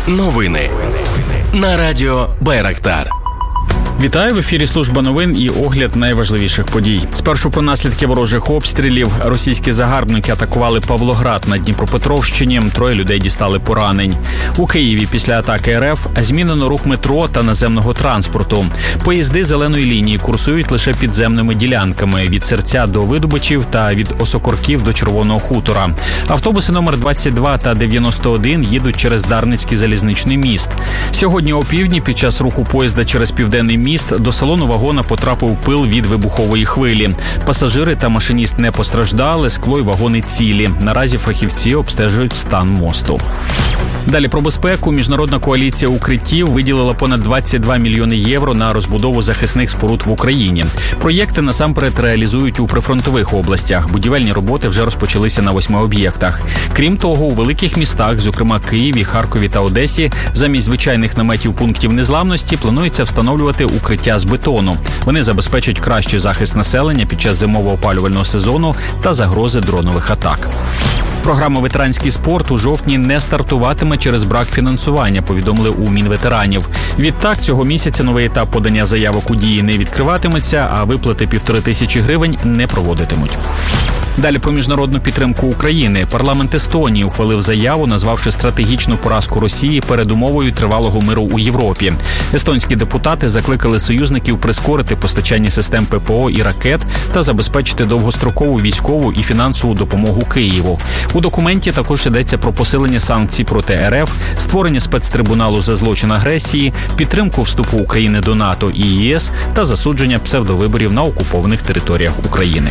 Новини на радіо Байрактар. Вітаю, в ефірі служба новин і огляд найважливіших подій. Спершу про наслідки ворожих обстрілів. Російські загарбники атакували Павлоград на Дніпропетровщині. 3 людей дістали поранень. У Києві після атаки РФ змінено рух метро та наземного транспорту. Поїзди зеленої лінії курсують лише підземними ділянками від Серця до Видобичів та від Осокорків до Червоного хутора. Автобуси номер 22 та 91 їдуть через Дарницький залізничний міст. Сьогодні опівдні під час руху поїзда через Південний міст до салону вагона потрапив пил від вибухової хвилі. Пасажири та машиніст не постраждали, скло й вагони цілі. Наразі фахівці обстежують стан мосту. Далі про безпеку. Міжнародна коаліція укриттів виділила понад 22 мільйони євро на розбудову захисних споруд в Україні. Проєкти насамперед реалізують у прифронтових областях. Будівельні роботи вже розпочалися на 8 об'єктах. Крім того, у великих містах, зокрема Києві, Харкові та Одесі, замість звичайних наметів пунктів незламності планується встановлювати укриття з бетону. Вони забезпечать кращий захист населення під час зимового опалювального сезону та загрози дронових атак. Програма «Ветеранський спорт» у жовтні не стартуватиме через брак фінансування, повідомили у Мінветеранів. Відтак, цього місяця новий етап подання заявок у дії не відкриватиметься, а виплати 1500 гривень не проводитимуть. Далі про міжнародну підтримку України. Парламент Естонії ухвалив заяву, назвавши стратегічну поразку Росії передумовою тривалого миру у Європі. Естонські депутати закликали союзників прискорити постачання систем ППО і ракет та забезпечити довгострокову військову і фінансову допомогу Києву. У документі також йдеться про посилення санкцій проти РФ, створення спецтрибуналу за злочин агресії, підтримку вступу України до НАТО і ЄС та засудження псевдовиборів на окупованих територіях України.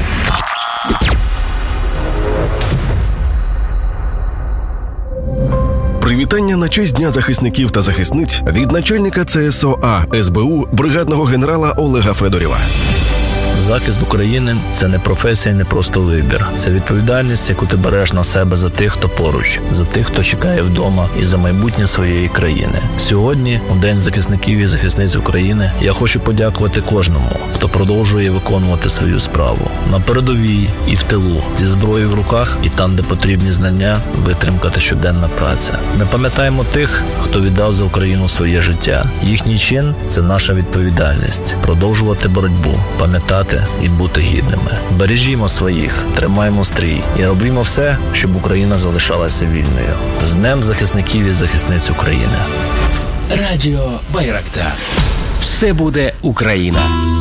Привітання на честь Дня захисників та захисниць від начальника ЦСОА СБУ бригадного генерала Олега Федорєва. Захист України – це не професія, не просто вибір. Це відповідальність, яку ти береш на себе за тих, хто поруч, за тих, хто чекає вдома і за майбутнє своєї країни. Сьогодні, у День захисників і захисниць України, я хочу подякувати кожному, хто продовжує виконувати свою справу. На передовій і в тилу, зі зброєю в руках і там, де потрібні знання, витримка та щоденна праця. Ми пам'ятаємо тих, хто віддав за Україну своє життя. Їхній чин – це наша відповідальність. Продовжувати боротьбу, пам'ятати і бути гідними. Бережімо своїх, тримаємо стрій і робімо все, щоб Україна залишалася вільною. З Днем захисників і захисниць України. Радіо Байрактар. Все буде Україна.